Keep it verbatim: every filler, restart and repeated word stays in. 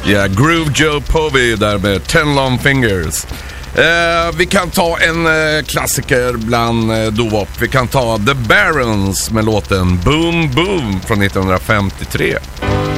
Yeah, Groove Joe Povey där med Ten Long Fingers. Eh, vi kan ta en eh, klassiker bland eh, doo-wop. Vi kan ta The Barons med låten Boom Boom från nittonhundrafemtiotre.